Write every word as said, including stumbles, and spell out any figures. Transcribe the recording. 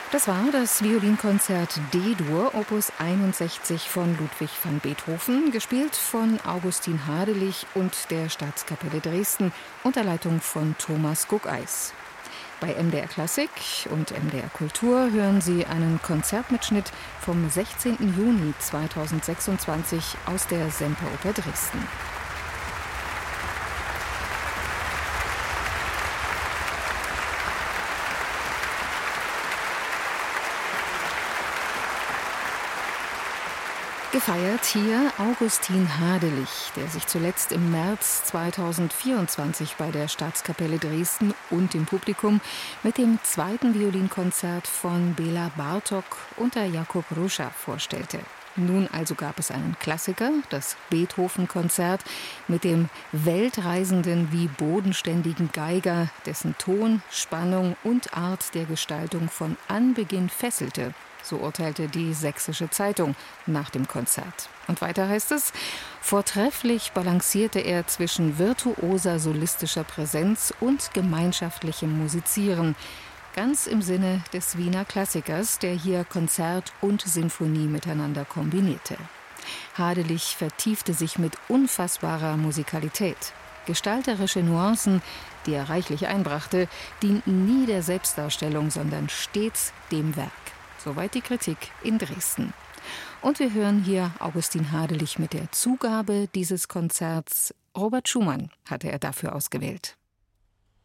Das war das Violinkonzert D-Dur, Opus einundsechzig von Ludwig van Beethoven, gespielt von Augustin Hadelich und der Staatskapelle Dresden unter Leitung von Thomas Guckeis. Bei M D R Klassik und M D R Kultur hören Sie einen Konzertmitschnitt vom sechzehnten Juni zweitausendsechsundzwanzig aus der Semperoper Dresden. Gefeiert hier Augustin Hadelich, der sich zuletzt im März zweitausendvierundzwanzig bei der Staatskapelle Dresden und dem Publikum mit dem zweiten Violinkonzert von Bela Bartok unter Jakub Hrusa vorstellte. Nun also gab es einen Klassiker, das Beethoven-Konzert, mit dem weltreisenden wie bodenständigen Geiger, dessen Ton, Spannung und Art der Gestaltung von Anbeginn fesselte. So urteilte die Sächsische Zeitung nach dem Konzert. Und weiter heißt es, vortrefflich balancierte er zwischen virtuoser solistischer Präsenz und gemeinschaftlichem Musizieren. Ganz im Sinne des Wiener Klassikers, der hier Konzert und Sinfonie miteinander kombinierte. Hadelich vertiefte sich mit unfassbarer Musikalität. Gestalterische Nuancen, die er reichlich einbrachte, dienten nie der Selbstdarstellung, sondern stets dem Werk. Soweit die Kritik in Dresden. Und wir hören hier Augustin Hadelich mit der Zugabe dieses Konzerts. Robert Schumann hatte er dafür ausgewählt.